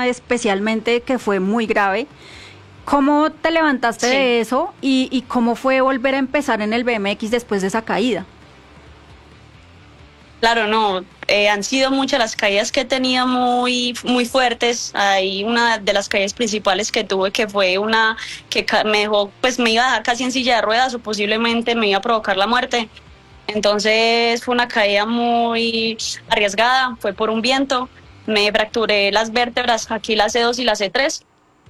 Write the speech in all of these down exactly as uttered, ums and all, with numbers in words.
caída especialmente que fue muy grave. ¿Cómo te levantaste sí. de eso y, y cómo fue volver a empezar en el B M X después de esa caída? Claro, no, eh, han sido muchas las caídas que he tenido muy, muy fuertes. Hay una de las caídas principales que tuve que fue una que me dejó, pues me iba a dejar casi en silla de ruedas o posiblemente me iba a provocar la muerte. Entonces fue una caída muy arriesgada, fue por un viento. Me fracturé las vértebras, aquí la C dos y la C tres.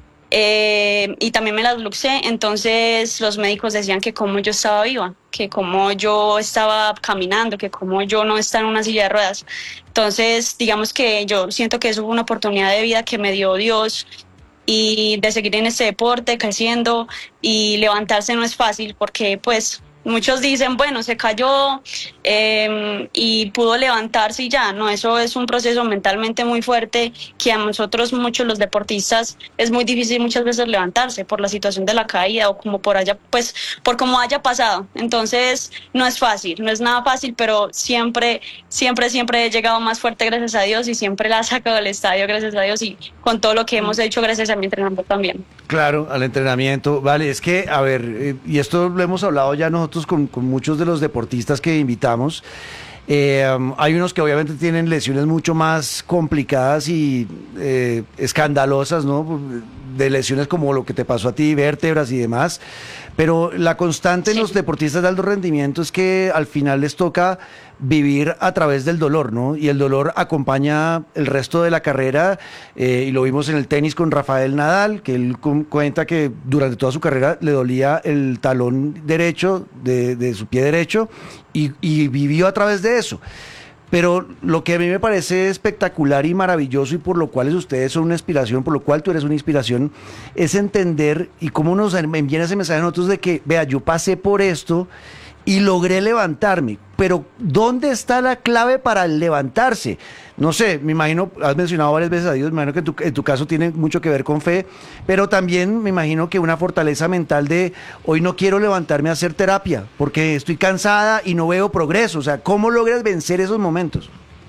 Eh, y también me las luxé, entonces los médicos decían que como yo estaba viva, que como yo estaba caminando, que como yo no estaba en una silla de ruedas. Entonces, digamos que yo siento que eso fue una oportunidad de vida que me dio Dios y de seguir en este deporte, creciendo, y levantarse no es fácil porque pues muchos dicen, bueno, se cayó eh, y pudo levantarse y ya, no, eso es un proceso mentalmente muy fuerte que a nosotros, muchos los deportistas, es muy difícil muchas veces levantarse por la situación de la caída o como por haya, pues, por cómo haya pasado. Entonces, no es fácil, no es nada fácil, pero siempre, siempre, siempre he llegado más fuerte, gracias a Dios, y siempre la he sacado del estadio, gracias a Dios, y con todo lo que hemos hecho, gracias a mi entrenamiento también. Claro, al entrenamiento, vale, es que, a ver, eh, y esto lo hemos hablado ya nosotros con, con muchos de los deportistas que invitamos. Eh, um, hay unos que obviamente tienen lesiones mucho más complicadas y eh, escandalosas, ¿no? De lesiones como lo que te pasó a ti, vértebras y demás. Pero la constante sí. en los deportistas de alto rendimiento es que al final les toca vivir a través del dolor, ¿no? Y el dolor acompaña el resto de la carrera, eh, y lo vimos en el tenis con Rafael Nadal, que él cu- cuenta que durante toda su carrera le dolía el talón derecho de, de su pie derecho y, y vivió a través de eso. Pero lo que a mí me parece espectacular y maravilloso y por lo cual ustedes son una inspiración, por lo cual tú eres una inspiración, es entender y cómo nos envían ese mensaje a nosotros de que, vea, yo pasé por esto y logré levantarme, pero ¿dónde está la clave para levantarse? No sé, me imagino, has mencionado varias veces a Dios, me imagino que en tu, en tu caso tiene mucho que ver con fe, pero también me imagino que una fortaleza mental de hoy no quiero levantarme a hacer terapia, porque estoy cansada y no veo progreso. O sea, ¿cómo logras vencer esos momentos?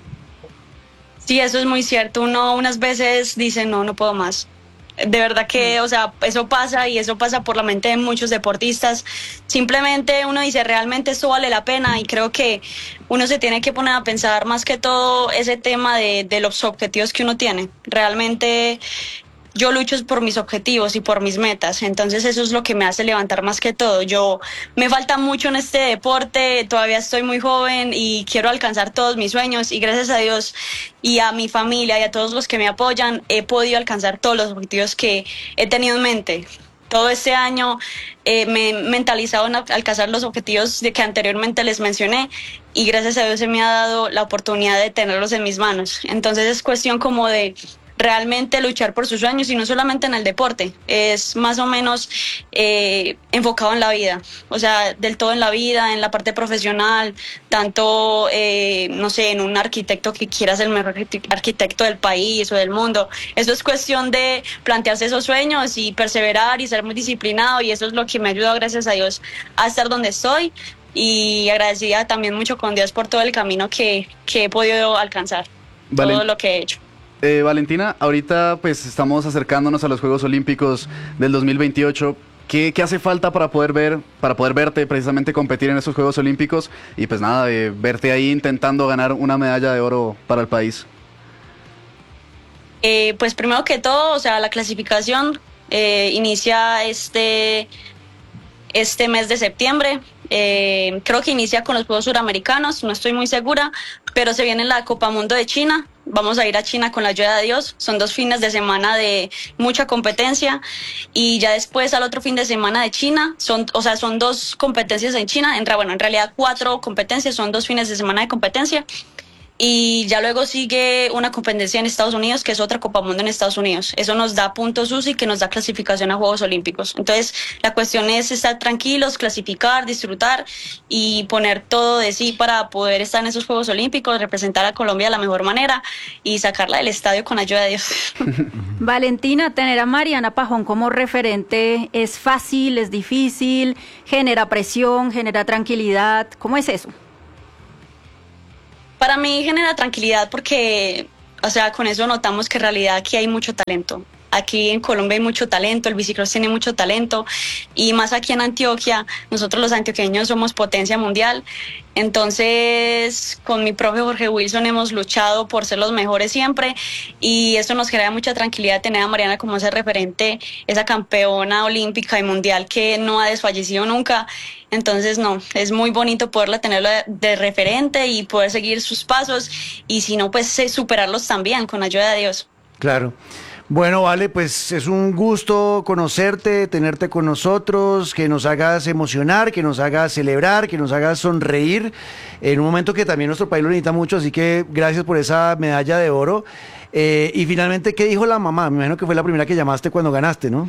Sí, eso es muy cierto. Uno unas veces dice, no, no puedo más. De verdad que, o sea, eso pasa y eso pasa por la mente de muchos deportistas. Simplemente uno dice, realmente esto vale la pena, y creo que uno se tiene que poner a pensar más que todo ese tema de, de los objetivos que uno tiene. Realmente yo lucho por mis objetivos y por mis metas, entonces eso es lo que me hace levantar más que todo. Yo me falta mucho en este deporte, todavía estoy muy joven y quiero alcanzar todos mis sueños, y gracias a Dios y a mi familia y a todos los que me apoyan he podido alcanzar todos los objetivos que he tenido en mente. Todo este año eh, me he mentalizado en alcanzar los objetivos de que anteriormente les mencioné, y gracias a Dios se me ha dado la oportunidad de tenerlos en mis manos. Entonces es cuestión como de realmente luchar por sus sueños, y no solamente en el deporte, es más o menos eh, enfocado en la vida, o sea, del todo en la vida, en la parte profesional, tanto, eh, no sé, en un arquitecto que quiera ser el mejor arquitecto del país o del mundo. Eso es cuestión de plantearse esos sueños y perseverar y ser muy disciplinado, y eso es lo que me ha ayudado, gracias a Dios, a estar donde estoy, y agradecida también mucho con Dios por todo el camino que, que he podido alcanzar, vale. Todo lo que he hecho. Eh, Valentina, ahorita pues estamos acercándonos a los Juegos Olímpicos del dos mil veintiocho. ¿Qué, qué hace falta para poder ver, para poder verte precisamente competir en esos Juegos Olímpicos? Y pues nada, eh, verte ahí intentando ganar una medalla de oro para el país. Eh, pues primero que todo, o sea, la clasificación eh, inicia este, este mes de septiembre. Eh, creo que inicia con los Juegos Suramericanos, no estoy muy segura, pero se viene la Copa Mundo de China. Vamos a ir a China con la ayuda de Dios. Son dos fines de semana de mucha competencia, y ya después al otro fin de semana de China, son, o sea, son dos competencias en China, en, bueno, en realidad cuatro competencias, son dos fines de semana de competencia. Y ya luego sigue una competencia en Estados Unidos, que es otra Copa Mundo en Estados Unidos. Eso nos da puntos U C I, que nos da clasificación a Juegos Olímpicos. Entonces, la cuestión es estar tranquilos, clasificar, disfrutar y poner todo de sí para poder estar en esos Juegos Olímpicos, representar a Colombia de la mejor manera y sacarla del estadio con ayuda de Dios. Valentina, tener a Mariana Pajón como referente, ¿es fácil, es difícil, genera presión, genera tranquilidad? ¿Cómo es eso? Para mí genera tranquilidad porque O sea, con eso notamos que en realidad aquí hay mucho talento. Aquí en Colombia hay mucho talento, el bicicross tiene mucho talento y más aquí en Antioquia, nosotros los antioqueños somos potencia mundial. Entonces, con mi profe Jorge Wilson hemos luchado por ser los mejores siempre y esto nos genera mucha tranquilidad tener a Mariana como ese referente, esa campeona olímpica y mundial que no ha desfallecido nunca. Entonces, no, es muy bonito poderla tenerla de referente y poder seguir sus pasos y si no, pues superarlos también con ayuda de Dios. Claro. Bueno, vale, pues es un gusto conocerte, tenerte con nosotros, que nos hagas emocionar, que nos hagas celebrar, que nos hagas sonreír en un momento que también nuestro país lo necesita mucho, así que gracias por esa medalla de oro. Eh, y finalmente, ¿qué dijo la mamá? Me imagino que fue la primera que llamaste cuando ganaste, ¿no?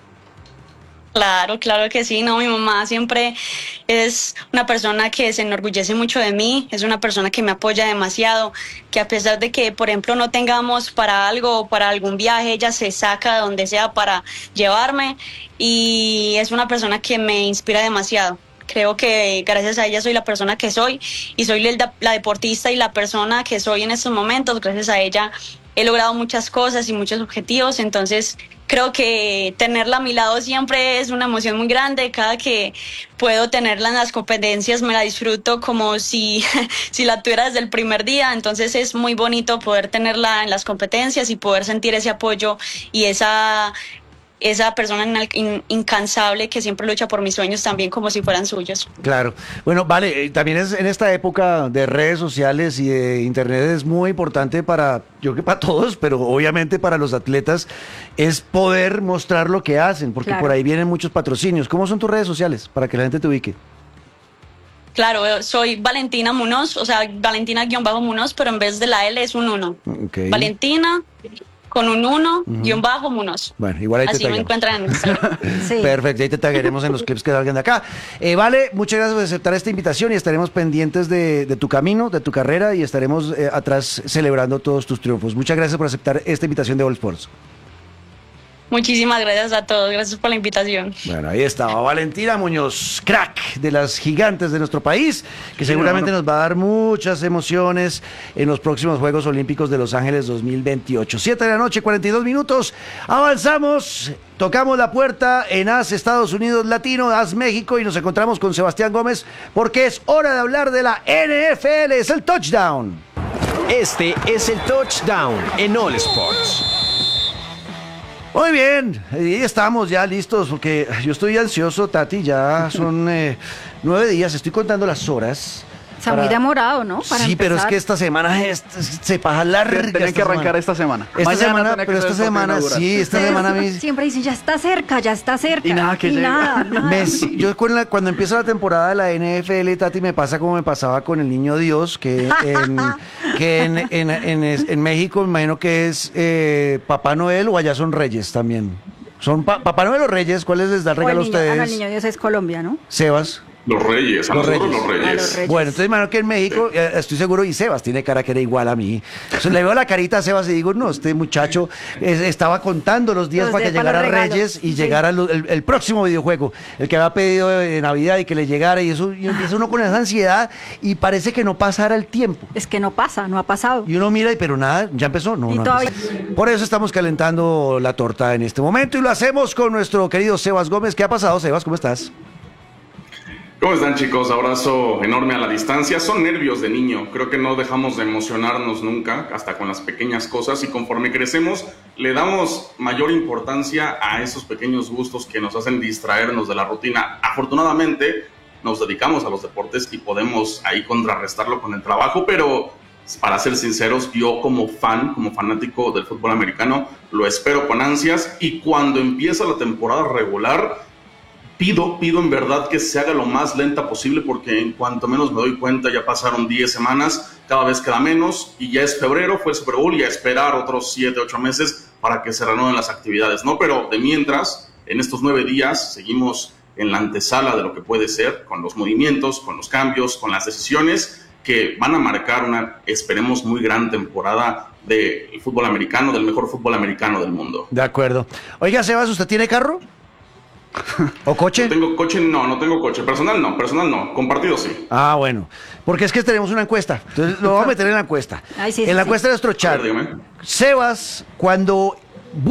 Claro, claro que sí, no, mi mamá siempre es una persona que se enorgullece mucho de mí, es una persona que me apoya demasiado, que a pesar de que, por ejemplo, no tengamos para algo o para algún viaje, ella se saca de donde sea para llevarme y es una persona que me inspira demasiado. Creo que gracias a ella soy la persona que soy y soy la, la deportista y la persona que soy en estos momentos. Gracias a ella he logrado muchas cosas y muchos objetivos, entonces creo que tenerla a mi lado siempre es una emoción muy grande. Cada que puedo tenerla en las competencias me la disfruto como si, si la tuviera desde el primer día, entonces es muy bonito poder tenerla en las competencias y poder sentir ese apoyo y esa... esa persona in, incansable que siempre lucha por mis sueños también como si fueran suyos. Claro. Bueno, vale, eh, también es en esta época de redes sociales y de internet es muy importante para, yo creo que para todos, pero obviamente para los atletas, es poder mostrar lo que hacen, porque Claro. por ahí vienen muchos patrocinios. ¿Cómo son tus redes sociales para que la gente te ubique? Claro, soy Valentina Munoz, o sea, Valentina-Munoz, pero en vez de la L es un uno. Okay. Valentina con un uno, Ujú. guión bajo, Munoz. Bueno, igual ahí te Así me tagueamos. encuentran en Instagram. Sí. Perfecto, ahí te tagueremos en los clips que salgan de acá. Eh, vale, muchas gracias por aceptar esta invitación y estaremos pendientes de, de tu camino, de tu carrera y estaremos eh, atrás celebrando todos tus triunfos. Muchas gracias por aceptar esta invitación de All Sports. Muchísimas gracias a todos, gracias por la invitación. Bueno, ahí estaba Valentina Muñoz, crack de las gigantes de nuestro país, que Sí, seguramente hermano. nos va a dar muchas emociones en los próximos Juegos Olímpicos de Los Ángeles dos mil veintiocho. Siete de la noche, cuarenta y dos minutos. Avanzamos, tocamos la puerta en A S Estados Unidos Latino, A S México y nos encontramos con Sebastián Gómez porque es hora de hablar de la N F L. Es el touchdown. Este es el touchdown en All Sports. Muy bien, y estamos ya listos porque yo estoy ansioso, Tati, ya son eh, nueve días, estoy contando las horas. Está muy demorado, ¿no? Para sí, pero es empezar. que esta semana es, se pasa larga. Tenían que esta arrancar semana. esta semana. Esta Mañana semana, tenía que pero ser esta el semana, partido sí, esta Ustedes semana a mí... siempre dicen, ya está cerca, ya está cerca. Y nada que llega. nada, nada. Me- yo con la- cuando empieza la temporada de la N F L, Tati, me pasa como me pasaba con el Niño Dios, que en, que en, en, en, en México me imagino que es eh, Papá Noel o allá son Reyes también. ¿Son pa- Papá Noel o Reyes? ¿Cuáles les da el O el regalo a niño, ah, no, ustedes? el niño Dios es Colombia, ¿no? Sebas. Los Reyes, a Los nosotros Reyes. los A Reyes. los Reyes. Bueno, entonces imagino que en México, eh, estoy seguro, y Sebas tiene cara que era igual a mí. Entonces le veo la carita a Sebas y digo, no, este muchacho eh, estaba contando los días Los para que de- para llegara los regalos, Reyes y sí. llegara llegara el, el próximo videojuego, el que había pedido de Navidad y que le llegara, y eso y empieza uno con esa ansiedad y parece que no pasara el tiempo. Es que no pasa, no ha pasado. Y uno mira, y pero nada, ya empezó. No, Y no todavía- empezó. Por eso estamos calentando la torta en este momento y lo hacemos con nuestro querido Sebas Gómez. ¿Qué ha pasado, Sebas? ¿Cómo estás? ¿Cómo están, chicos? Abrazo enorme a la distancia. Son nervios de niño. Creo que no dejamos de emocionarnos nunca, hasta con las pequeñas cosas. Y conforme crecemos, le damos mayor importancia a esos pequeños gustos que nos hacen distraernos de la rutina. Afortunadamente, nos dedicamos a los deportes y podemos ahí contrarrestarlo con el trabajo, pero para ser sinceros, yo como fan, como fanático del fútbol americano, lo espero con ansias. Y cuando empieza la temporada regular, Pido, pido en verdad que se haga lo más lenta posible, porque en cuanto menos me doy cuenta ya pasaron diez semanas, cada vez queda menos y ya es febrero, fue el Super Bowl y a esperar otros siete, ocho meses para que se reanuden las actividades, ¿no? Pero de mientras, en estos nueve días seguimos en la antesala de lo que puede ser, con los movimientos, con los cambios, con las decisiones que van a marcar una, esperemos, muy gran temporada del fútbol americano, del mejor fútbol americano del mundo. De acuerdo. Oiga, Sebas, ¿usted tiene carro? ¿O coche? No tengo coche, no, no tengo coche. Personal no, personal no. Compartido sí. Ah, bueno. Porque es que tenemos una encuesta. Entonces lo vamos a meter en la encuesta. Ay, sí, en sí, la sí. encuesta de nuestro A chat. ver, dígame. Sebas, cuando